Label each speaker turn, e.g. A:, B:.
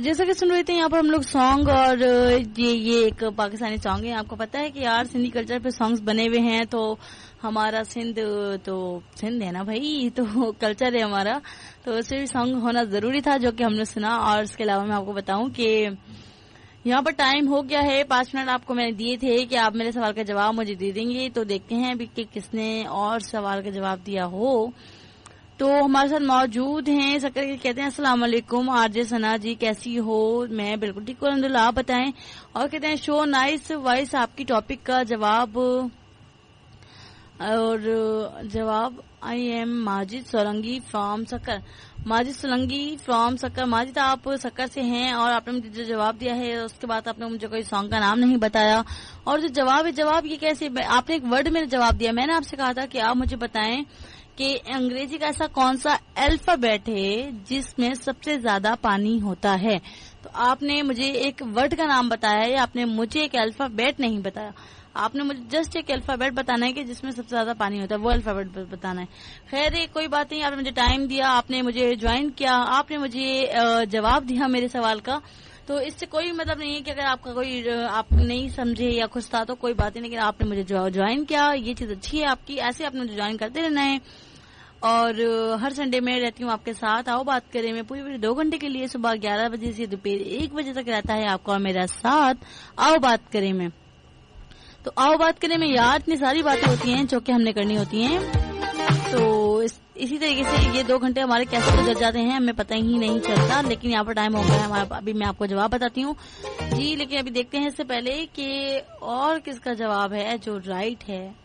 A: جیسا کہ سن رہے تھے یہاں پر ہم لوگ سانگ، اور یہ ایک پاکستانی سانگ ہے. آپ کو پتا ہے کہ یار سندھی کلچر پہ سانگز بنے ہوئے ہیں، تو ہمارا سندھ ہے نا بھائی، تو کلچر ہے ہمارا، تو صرف سانگ ہونا ضروری تھا جو کہ ہم نے سنا. اور اس کے علاوہ میں آپ کو بتاؤں کہ یہاں پر ٹائم ہو گیا ہے 5 منٹ آپ کو میں نے دیے تھے کہ آپ میرے سوال کا جواب مجھے دے دیں گے. تو دیکھتے ہیں ابھی کہ کس نے اور سوال کا جواب دیا ہو. تو ہمارے ساتھ موجود ہیں سکر کے، کہتے ہیں السلام علیکم آر جے ثنا جی، کیسی ہو؟ میں بالکل ٹھیک ہوں الحمدللہ، آپ بتائیں. اور کہتے ہیں شو نائس وائس، آپ کی ٹاپک کا جواب. اور جواب I am Majid Solangi from Sukkur. Majid Solangi from سکر. ماجد آپ سکر سے ہیں، اور آپ نے مجھے جو جواب دیا ہے اس کے بعد آپ نے مجھے کوئی سانگ کا نام نہیں بتایا. اور جو جواب ہے، جواب یہ کیسے؟ آپ نے ایک ورڈ میں جواب دیا. میں نے آپ سے کہا تھا کہ آپ مجھے بتائیں کہ انگریزی کا ایسا کون سا الفابیٹ ہے جس میں سب سے زیادہ پانی ہوتا ہے. تو آپ نے مجھے ایک ورڈ کا نام بتایا ہے، آپ نے مجھے ایک الفابیٹ نہیں بتایا. آپ نے مجھے جسٹ ایک الفابیٹ بتانا ہے کہ جس میں سب سے زیادہ پانی ہوتا ہے، وہ الفابیٹ بتانا ہے. خیر کوئی بات نہیں، آپ نے مجھے ٹائم دیا، آپ نے مجھے جوائن کیا، آپ نے مجھے جواب دیا میرے سوال کا. تو اس سے کوئی مطلب نہیں ہے کہ اگر آپ کا کوئی آپ نہیں سمجھے یا کچھ تھا تو کوئی بات نہیں، لیکن آپ نے مجھے جوائن کیا، یہ چیز اچھی ہے آپ کی. ایسے آپ نے مجھے جوائن کرتے رہنا ہے. اور ہر سنڈے میں رہتی ہوں آپ کے ساتھ. آؤ بات کریں میں پوری 2 گھنٹے کے لیے، صبح 11 بجے سے دوپہر 1 بجے تک رہتا ہے آپ کا اور میرا ساتھ. آؤ بات کریں میں. تو آؤ بات کریں میں یار اتنی ساری باتیں ہوتی ہیں جو کہ ہم نے کرنی ہوتی ہیں. تو اسی طریقے سے یہ 2 گھنٹے ہمارے کیسے گزر جاتے ہیں ہمیں پتہ ہی نہیں چلتا. لیکن یہاں پر ٹائم ہو گیا ہے ہمارا، ابھی میں آپ کو جواب بتاتی ہوں جی. لیکن ابھی دیکھتے ہیں اس سے پہلے کہ اور کس کا جواب ہے جو رائٹ ہے.